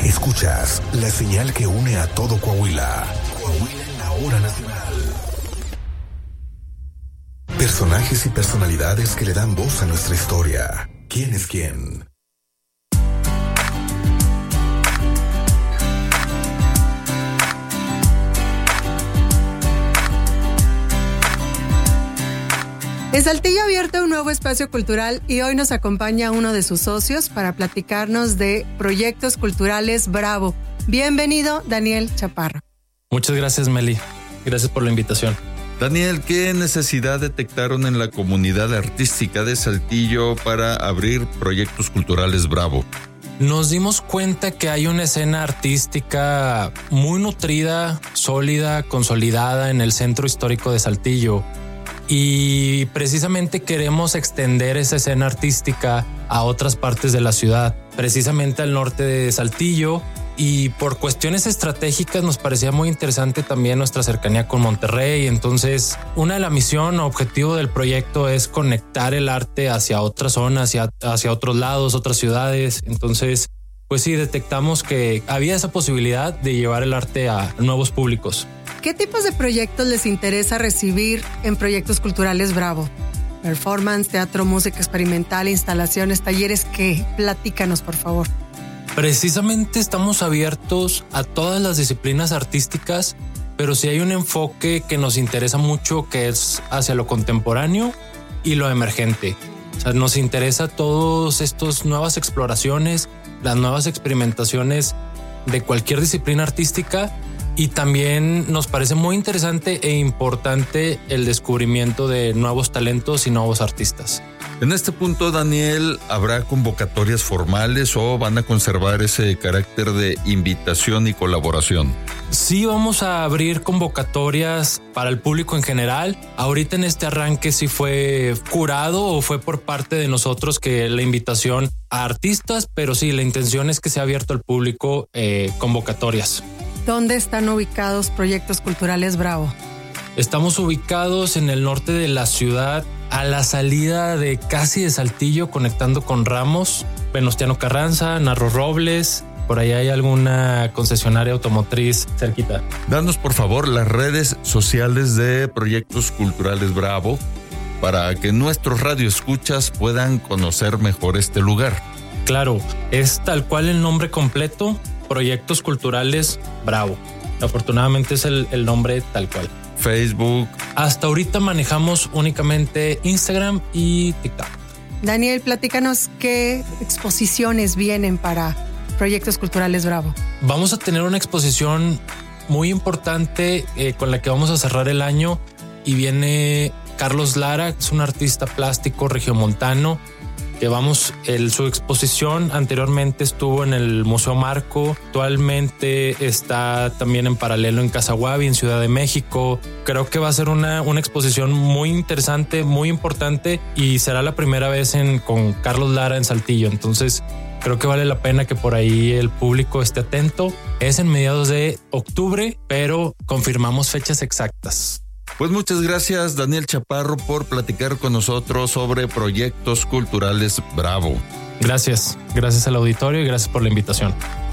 Escuchas la señal que une a todo Coahuila. Coahuila en la hora nacional. Personajes y personalidades que le dan voz a nuestra historia. ¿Quién es quién? En Saltillo ha abierto un nuevo espacio cultural y hoy nos acompaña uno de sus socios para platicarnos de Proyectos Culturales Bravo. Bienvenido, Daniel Chaparro. Muchas gracias, Meli. Gracias por la invitación. Daniel, ¿qué necesidad detectaron en la comunidad artística de Saltillo para abrir Proyectos Culturales Bravo? Nos dimos cuenta que hay una escena artística muy nutrida, sólida, consolidada en el centro histórico de Saltillo. Y precisamente queremos extender esa escena artística a otras partes de la ciudad, precisamente al norte de Saltillo, y por cuestiones estratégicas nos parecía muy interesante también nuestra cercanía con Monterrey. Entonces, una de la misión o objetivo del proyecto es conectar el arte hacia otras zonas, hacia otros lados, otras ciudades. Entonces, pues sí, detectamos que había esa posibilidad de llevar el arte a nuevos públicos. ¿Qué tipos de proyectos les interesa recibir en Proyectos Culturales Bravo? Performance, teatro, música experimental, instalaciones, talleres, ¿qué? Platícanos, por favor. Precisamente estamos abiertos a todas las disciplinas artísticas, pero sí hay un enfoque que nos interesa mucho, que es hacia lo contemporáneo y lo emergente. O sea, nos interesa todos estos nuevas exploraciones, las nuevas experimentaciones de cualquier disciplina artística. Y también nos parece muy interesante e importante el descubrimiento de nuevos talentos y nuevos artistas. En este punto, Daniel, ¿habrá convocatorias formales o van a conservar ese carácter de invitación y colaboración? Sí, vamos a abrir convocatorias para el público en general. Ahorita en este arranque sí fue curado o fue por parte de nosotros que la invitación a artistas, pero sí, la intención es que sea abierto al público convocatorias. ¿Dónde están ubicados Proyectos Culturales Bravo? Estamos ubicados en el norte de la ciudad, a la salida de casi de Saltillo, conectando con Ramos, Venustiano Carranza, Narro Robles. Por ahí hay alguna concesionaria automotriz cerquita. Danos por favor las redes sociales de Proyectos Culturales Bravo para que nuestros radioescuchas puedan conocer mejor este lugar. Claro, es tal cual el nombre completo, Proyectos Culturales Bravo. Afortunadamente es el nombre tal cual. Facebook. Hasta ahorita manejamos únicamente Instagram y TikTok. Daniel, platícanos qué exposiciones vienen para Proyectos Culturales Bravo. Vamos a tener una exposición muy importante con la que vamos a cerrar el año y viene Carlos Lara, que es un artista plástico regiomontano. Su exposición anteriormente estuvo en el Museo Marco, actualmente está también en paralelo en Casaguabi, en Ciudad de México. Creo que va a ser una exposición muy interesante, muy importante y será la primera vez con Carlos Lara en Saltillo. Entonces creo que vale la pena que por ahí el público esté atento. Es en mediados de octubre, pero confirmamos fechas exactas. Pues muchas gracias, Daniel Chaparro, por platicar con nosotros sobre Proyectos Culturales Bravo. Gracias al auditorio y gracias por la invitación.